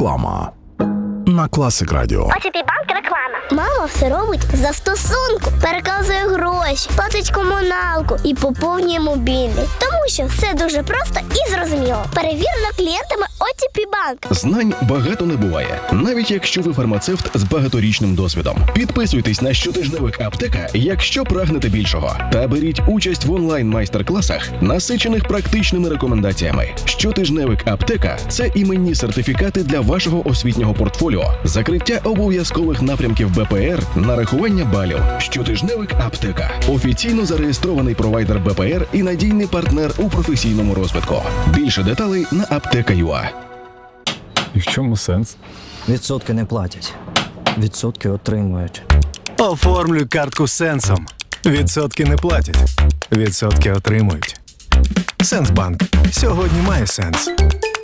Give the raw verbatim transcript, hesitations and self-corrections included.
Реклама на Класик Радіо. о ті пі Банк реклама. Мама все робить за стосунку. Переказує гроші, платить комуналку і поповнює мобільний. Тому що все дуже просто і зрозуміло. Перевірено клієнтами о ті пі Банк. Знань багато не буває, навіть якщо ви фармацевт з багаторічним досвідом. Підписуйтесь на щотижневик Аптека, якщо прагнете більшого. Та беріть участь в онлайн-майстер-класах, насичених практичними рекомендаціями. Щотижневик Аптека – це іменні сертифікати для вашого освітнього портфоліо, закриття обов'язкових напрямків Бе Пе Ер, нарахування балів. Щотижневик Аптека – офіційно зареєстрований провайдер Бе Пе Ер і надійний партнер у професійному розвитку. Більше деталей на аптека крапка ю а. І в чому сенс? Відсотки не платять. Відсотки отримують. Оформлюй картку Сенсом. Відсотки не платять. Відсотки отримують. Сенсбанк. Сьогодні має сенс.